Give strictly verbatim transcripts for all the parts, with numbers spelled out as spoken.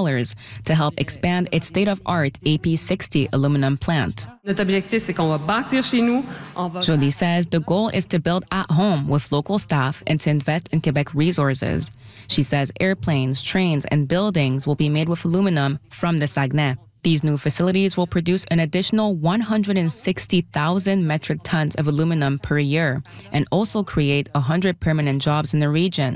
dollars to help expand its state-of-art A P sixty aluminum plant. Jolie says the goal is to build at home with local staff and to invest in Quebec resources. She says airplanes, trains, and buildings will be made with aluminum from the Saguenay. These new facilities will produce an additional one hundred sixty thousand metric tons of aluminum per year and also create one hundred permanent jobs in the region.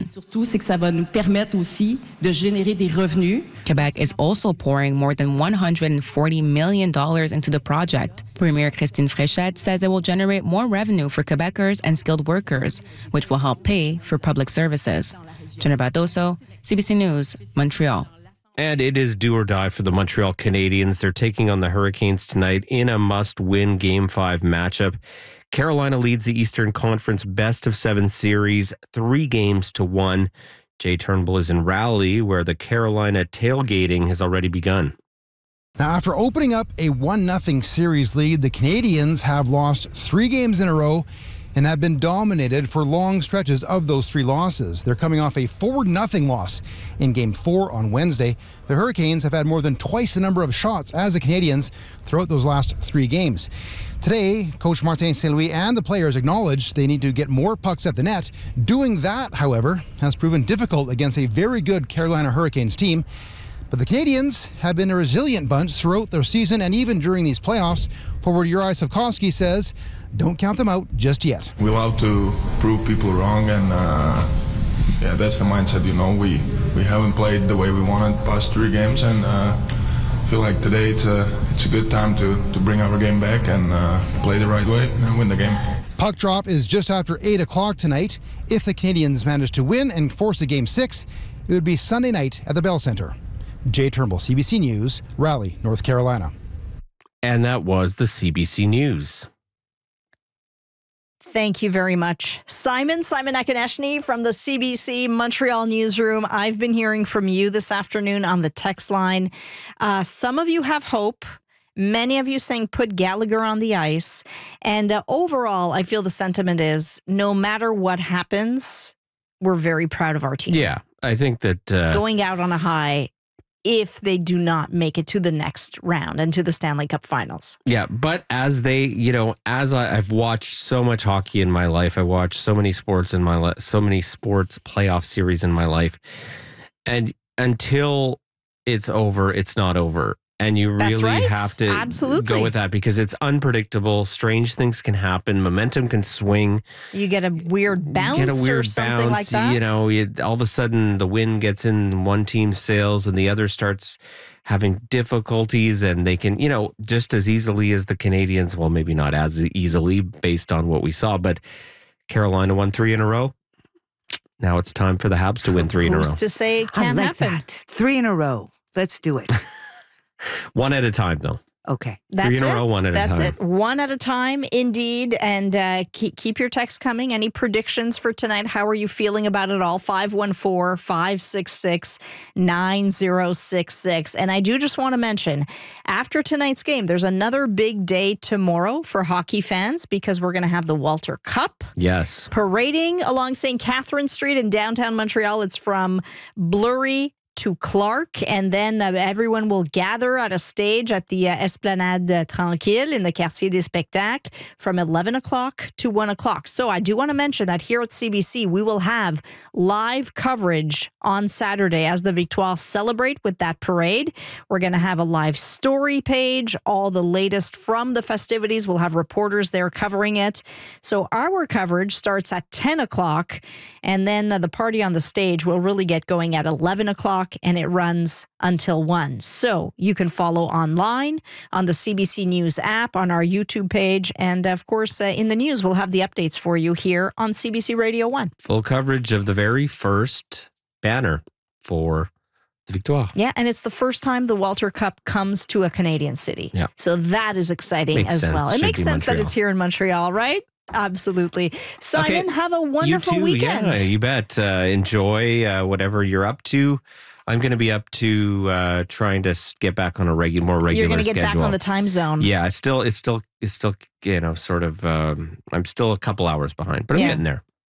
Quebec is also pouring more than one hundred forty million dollars into the project. Premier Christine Fréchette says it will generate more revenue for Quebecers and skilled workers, which will help pay for public services. Jennifer Badoso, C B C News, Montreal. And it is do or die for the Montreal Canadiens. They're taking on the Hurricanes tonight in a must-win Game five matchup. Carolina leads the Eastern Conference best of seven series, three games to one. Jay Turnbull is in Raleigh, where the Carolina tailgating has already begun. Now, after opening up a one nothing series lead, the Canadiens have lost three games in a row and have been dominated for long stretches of those three losses. They're coming off a four nothing loss in Game four on Wednesday. The Hurricanes have had more than twice the number of shots as the Canadiens throughout those last three games. Today, Coach Martin Saint Louis and the players acknowledged they need to get more pucks at the net. Doing that, however, has proven difficult against a very good Carolina Hurricanes team. But the Canadiens have been a resilient bunch throughout their season and even during these playoffs. Forward Juraj Slafkovsky says, don't count them out just yet. We love to prove people wrong, and uh, yeah, that's the mindset. You know, we we haven't played the way we wanted past three games, and uh, feel like today it's a it's a good time to to bring our game back and uh, play the right way and win the game. Puck drop is just after eight o'clock tonight. If the Canadiens manage to win and force a game six, it would be Sunday night at the Bell Centre. Jay Turnbull, C B C News, Raleigh, North Carolina. And that was the C B C News. Thank you very much, Simon. Simon Akineshny from the C B C Montreal newsroom. I've been hearing from you this afternoon on the text line. Uh, some of you have hope. Many of you saying put Gallagher on the ice. And uh, overall, I feel the sentiment is no matter what happens, we're very proud of our team. Yeah, I think that... Uh, Going out on a high if they do not make it to the next round and to the Stanley Cup Finals. Yeah, but as they, you know, as I, I've watched so much hockey in my life, I watched so many sports in my life, so many sports playoff series in my life, and until it's over, it's not over. And you really right. have to Absolutely. go with that because it's unpredictable. Strange things can happen. Momentum can swing. You get a weird bounce get a weird or something bounce, like that. You know, you, all of a sudden the wind gets in one team's sails and the other starts having difficulties, and they can, you know, just as easily as the Canadiens, well, maybe not as easily based on what we saw, but Carolina won three in a row. Now it's time for the Habs to win three in a row. Who's to say it can't I like happen? that. Three in a row. Let's do it. One at a time, though. Okay. That's Three in it. a row, one at That's a time. it. One at a time, indeed. And uh, keep, keep your texts coming. Any predictions for tonight? How are you feeling about it all? five one four, five six six, nine zero six six. And I do just want to mention, after tonight's game, there's another big day tomorrow for hockey fans because we're going to have the Walter Cup. Yes. Parading along Saint Catherine Street in downtown Montreal. It's from Blurry to Clark, and then uh, everyone will gather at a stage at the uh, Esplanade Tranquille in the Quartier des Spectacles from eleven o'clock to one o'clock. So I do want to mention that here at C B C, we will have live coverage on Saturday as the Victoire celebrate with that parade. We're going to have a live story page, all the latest from the festivities. We'll have reporters there covering it. So our coverage starts at ten o'clock, and then uh, the party on the stage will really get going at eleven o'clock. And it runs until one. So you can follow online on the C B C News app, on our YouTube page. And of course, uh, in the news, we'll have the updates for you here on C B C Radio one. Full coverage of the very first banner for the Victoire. Yeah, and it's the first time the Walter Cup comes to a Canadian city. Yeah. So that is exciting Makes as sense. well. It Should makes be sense that Montreal. it's here in Montreal, right? Absolutely. Simon, Okay. have a wonderful you too, weekend. Yeah, you bet. Uh, enjoy uh, whatever you're up to. I'm going to be up to uh, trying to s- get back on a regular, more regular You're going to get schedule. back on the time zone. Yeah, it's still, it's still, it's still, you know, sort of. Um, I'm still a couple hours behind, but I'm Yeah. getting there.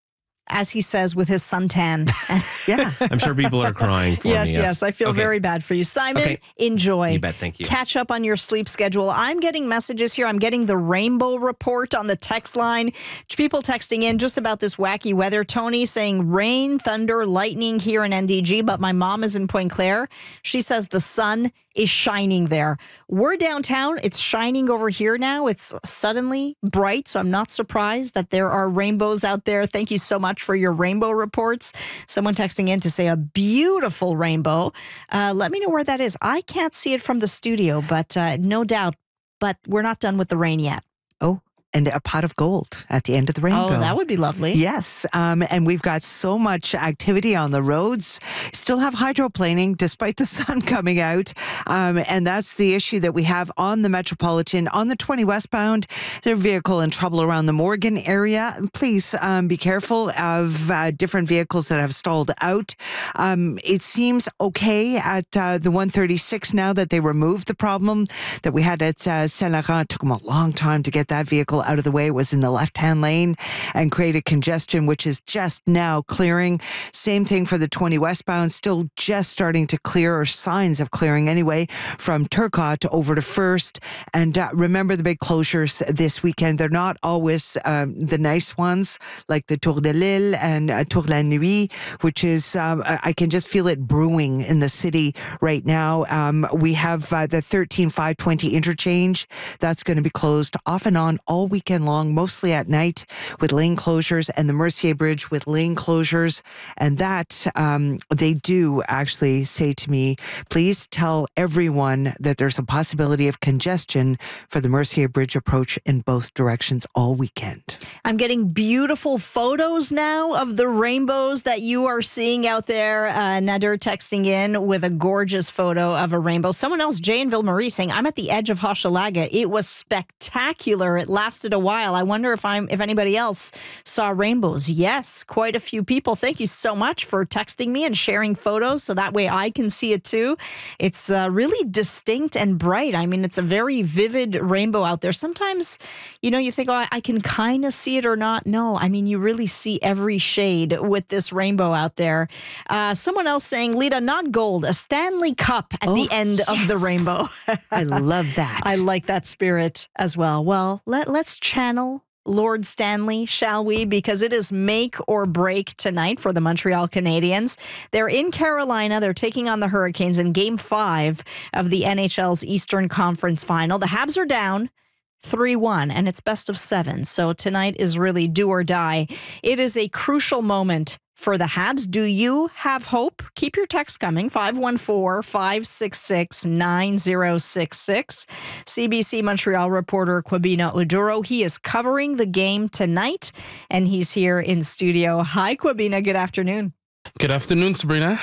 as he says, with his suntan. Yeah. I'm sure people are crying for yes, me. yes, yes. I feel Okay. very bad for you. Simon, Okay. enjoy. You bet, thank you. Catch up on your sleep schedule. I'm getting messages here. I'm getting the rainbow report on the text line. People texting in just about this wacky weather. Tony saying rain, thunder, lightning here in N D G, but my mom is in Pointe Claire. She says the sun is shining there. We're downtown. It's shining over here now. It's suddenly bright, so I'm not surprised that there are rainbows out there. Thank you so much for your rainbow reports. Someone texting in to say a beautiful rainbow. Uh, let me know where that is. I can't see it from the studio, but uh, no doubt. But we're not done with the rain yet. Oh, and a pot of gold at the end of the rainbow. Oh, that would be lovely. Yes, um, and we've got so much activity on the roads. Still have hydroplaning despite the sun coming out, um, and that's the issue that we have on the Metropolitan. On the twenty westbound, there's a vehicle in trouble around the Morgan area. Please um, be careful of uh, different vehicles that have stalled out. Um, it seems okay at uh, the one thirty-six now that they removed the problem that we had at uh, Saint-Laurent. It took them a long time to get that vehicle out of the way. It was in the left-hand lane and created congestion, which is just now clearing. Same thing for the twenty westbound, still just starting to clear, or signs of clearing anyway, from Turcotte over to First. And uh, remember the big closures this weekend. They're not always um, the nice ones, like the Tour de Lille and uh, Tour la Nuit, which is, um, I can just feel it brewing in the city right now. Um, we have uh, the thirteen five twenty interchange. That's going to be closed off and on all weekend long, mostly at night, with lane closures, and the Mercier Bridge with lane closures. And that um, they do actually say to me, please tell everyone that there's a possibility of congestion for the Mercier Bridge approach in both directions all weekend. I'm getting beautiful photos now of the rainbows that you are seeing out there. Uh, Nader texting in with a gorgeous photo of a rainbow. Someone else, Jay in Ville-Marie, saying, I'm at the edge of Hochelaga. It was spectacular. It lasted a while. I wonder if I'm if anybody else saw rainbows. Yes, quite a few people. Thank you so much for texting me and sharing photos so that way I can see it too. It's uh, really distinct and bright. I mean, it's a very vivid rainbow out there. Sometimes, you know, you think, oh, I, I can kind of see it or not. No, I mean, you really see every shade with this rainbow out there. Uh, someone else saying, Lita, not gold, a Stanley Cup at Oh, the end yes. of the rainbow. I love that. I like that spirit as well. Well, let, let's channel Lord Stanley, shall we? Because it is make or break tonight for the Montreal Canadiens. They're in Carolina. They're taking on the Hurricanes in Game five of the N H L's Eastern Conference Final. The Habs are down three one, and it's best of seven. So tonight is really do or die. It is a crucial moment for the Habs. Do you have hope? Keep your text coming. five one four, five six six, nine zero six six. C B C Montreal reporter Kwabena Oduro. He is covering the game tonight, and he's here in studio. Hi, Kwabena. Good afternoon. Good afternoon, Sabrina.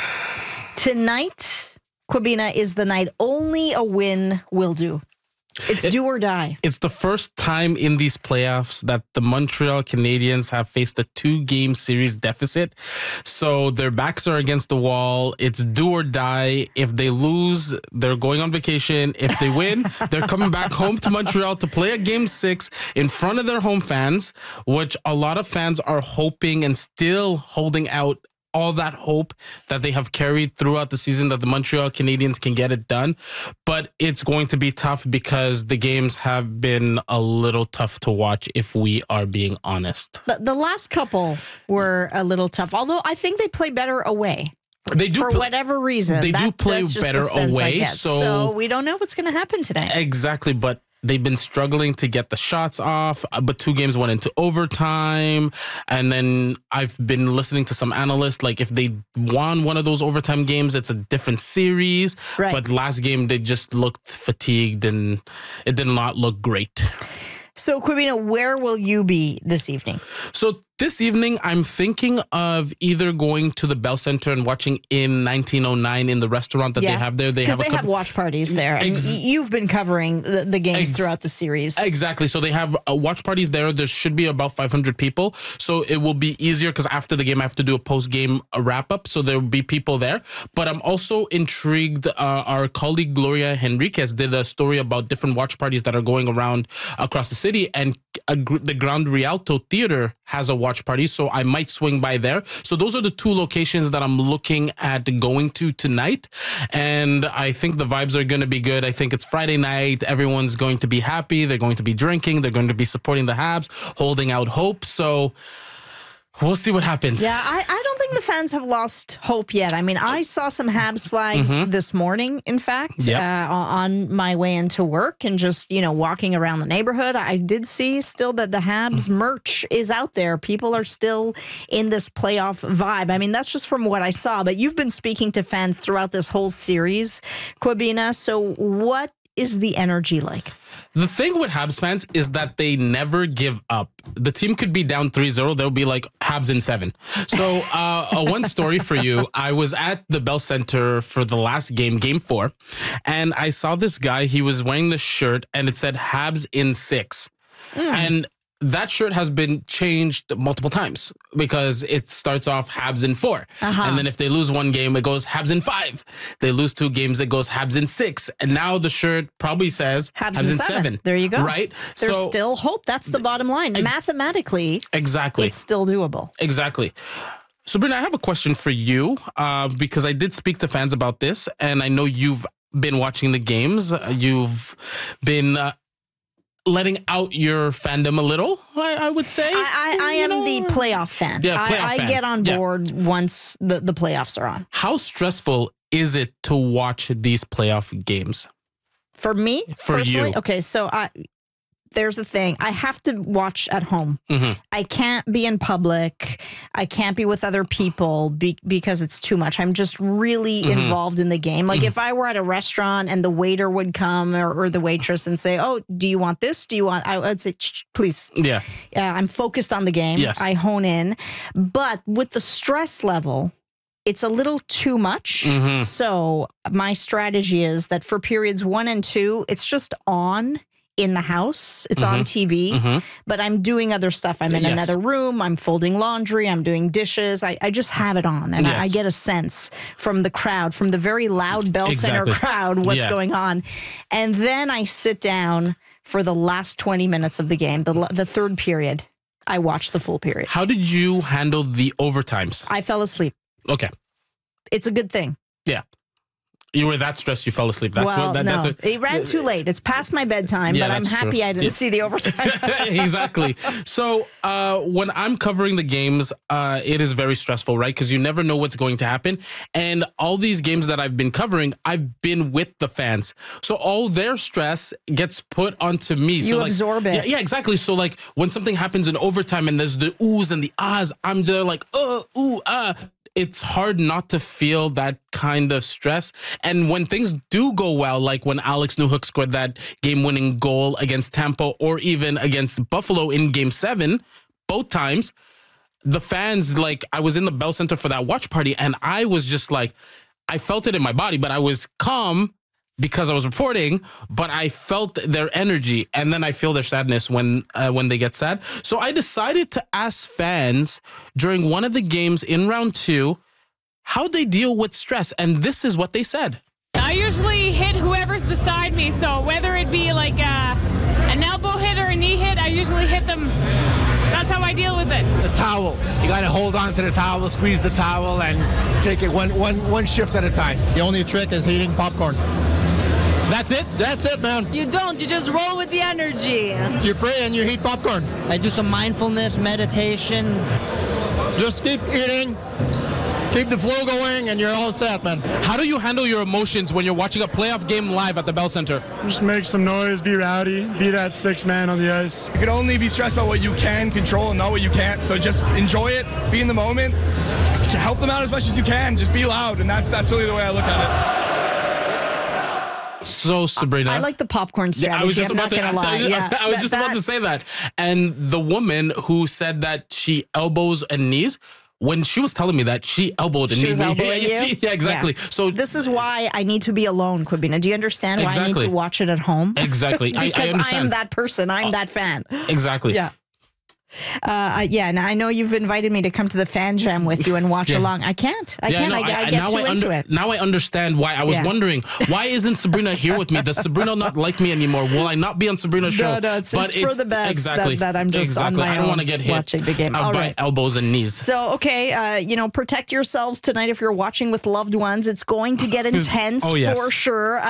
Tonight, Kwabena, is the night only a win will do. It's It- do or die. It's the first time in these playoffs that the Montreal Canadiens have faced a two-game series deficit. So their backs are against the wall. It's do or die. If they lose, they're going on vacation. If they win, they're coming back home to Montreal to play a game six in front of their home fans, which a lot of fans are hoping and still holding out all that hope that they have carried throughout the season that the Montreal Canadiens can get it done. But it's going to be tough because the games have been a little tough to watch, if we are being honest. The, the last couple were a little tough, although I think they play better away. They do For pl- whatever reason. They do That- play that's just the better sense I away, get. so- so we don't know what's going to happen today. Exactly, but they've been struggling to get the shots off, but two games went into overtime. And then I've been listening to some analysts, like if they won one of those overtime games, it's a different series. Right. But last game, they just looked fatigued and it did not look great. So, Kwabena, where will you be this evening? So this evening, I'm thinking of either going to the Bell Center and watching in nineteen oh nine in the restaurant that Yeah. they have there. They Because have a they have couple- watch parties there. And Ex- y- you've been covering the, the games Ex- throughout the series. Exactly. So they have uh, watch parties there. There should be about five hundred people. So it will be easier because after the game, I have to do a post-game wrap up. So there will be people there. But I'm also intrigued. Uh, our colleague Gloria Henriquez did a story about different watch parties that are going around across the city. And a, gr- the Grand Rialto Theater has a watch watch party, so I might swing by there. So those are the two locations that I'm looking at going to tonight. And I think the vibes are going to be good. I think it's Friday night. Everyone's going to be happy. They're going to be drinking. They're going to be supporting the Habs, holding out hope. So we'll see what happens. Yeah, I, I don't think the fans have lost hope yet. I mean, I saw some Habs flags mm-hmm. this morning, in fact, yep. uh, on my way into work and just, you know, walking around the neighborhood. I did see still that the Habs mm-hmm. merch is out there. People are still in this playoff vibe. I mean, that's just from what I saw. But you've been speaking to fans throughout this whole series, Kwabena. So what is the energy like? The thing with Habs fans is that they never give up. The team could be down three zero. They'll be like, Habs in seven. So uh, uh, one story for you. I was at the Bell Center for the last game, game four, and I saw this guy. He was wearing the shirt, and it said Habs in six. Mm. And that shirt has been changed multiple times because it starts off Habs in four. Uh-huh. And then if they lose one game, it goes Habs in five. They lose two games, it goes Habs in six. And now the shirt probably says Habs, Habs in seven. seven. There you go. Right? There's so, still hope. That's the bottom line. Ex- Mathematically, exactly. It's still doable. Exactly. Sabrina, I have a question for you uh, because I did speak to fans about this, and I know you've been watching the games. You've been... Uh, letting out your fandom a little, I, I would say. I, I, I am know? the playoff fan. Yeah, playoff I, I fan. get on board yeah. once the, the playoffs are on. How stressful is it to watch these playoff games? For me? For personally? you. Okay, so I... There's the thing. I have to watch at home. Mm-hmm. I can't be in public. I can't be with other people be, because it's too much. I'm just really mm-hmm. involved in the game. Like mm-hmm. if I were at a restaurant and the waiter would come or, or the waitress and say, "Oh, do you want this? Do you want?" I would say, "Please." Yeah. Uh, I'm focused on the game. Yes. I hone in. But with the stress level, it's a little too much. Mm-hmm. So my strategy is that for periods one and two, it's just on in the house. It's mm-hmm. on T V, mm-hmm. but I'm doing other stuff. I'm in yes. another room. I'm folding laundry. I'm doing dishes. I, I just have it on, and yes. I, I get a sense from the crowd, from the very loud Bell exactly. Center crowd, what's yeah. going on. And then I sit down for the last twenty minutes of the game, the the third period. I watch the full period. How did you handle the overtimes? I fell asleep. Okay. It's a good thing. Yeah. You were that stressed you fell asleep. That's well, what that, no. that's a, it ran too late. It's past my bedtime, yeah, but I'm happy true. I didn't yeah. see the overtime. Exactly. So uh, when I'm covering the games, uh, it is very stressful, right? Because you never know what's going to happen. And all these games that I've been covering, I've been with the fans. So all their stress gets put onto me. You so like, absorb it. Yeah, yeah, exactly. So like when something happens in overtime and there's the oohs and the ahs, I'm there like, uh, ooh, ah. It's hard not to feel that kind of stress. And when things do go well, like when Alex Newhook scored that game-winning goal against Tampa or even against Buffalo in Game seven, both times, the fans, like, I was in the Bell Center for that watch party, and I was just like, I felt it in my body, but I was calm because I was reporting, but I felt their energy, and then I feel their sadness when uh, when they get sad. So I decided to ask fans during one of the games in round two how they deal with stress, and this is what they said. I usually hit whoever's beside me, so whether it be like a, an elbow hit or a knee hit, I usually hit them. That's how I deal with it. The towel. You got to hold on to the towel, squeeze the towel, and take it one, one, one shift at a time. The only trick is eating popcorn. That's it? That's it, man. You don't. You just roll with the energy. You pray and you eat popcorn. I do some mindfulness, meditation. Just keep eating. Keep the flow going, and you're all set, man. How do you handle your emotions when you're watching a playoff game live at the Bell Center? Just make some noise, be rowdy, be that sixth man on the ice. You can only be stressed about what you can control and not what you can't. So just enjoy it, be in the moment, help them out as much as you can. Just be loud, and that's that's really the way I look at it. So, Sabrina, I like the popcorn strategy. Yeah, I was just I'm about not to. gonna lie. I, Yeah, I was that, just that, about to say that. And the woman who said that she elbows and knees, when she was telling me that, she elbowed and She kneed was me. elbowing yeah, you? she- yeah, exactly. Yeah. So this is why I need to be alone, Kwabena. Do you understand why I need Exactly. to watch it at home? exactly, I, because I understand. am that person. I'm that fan. Exactly. Yeah. Uh, yeah, and I know you've invited me to come to the fan jam with you and watch Yeah. along. I can't. I Yeah, can't. no, I, I, I- get now too I into under- it. Now I understand why. I was Yeah. wondering, why isn't Sabrina here with me? Does Sabrina not like me anymore? Will I not be on Sabrina's show? No, no, it's, But it's for the best exactly, that, that I'm just exactly. on my I don't own want to get hit watching the game. uh, All by right. elbows and knees. So, okay, uh, you know, protect yourselves tonight if you're watching with loved ones. It's going to get intense Oh, yes. for sure.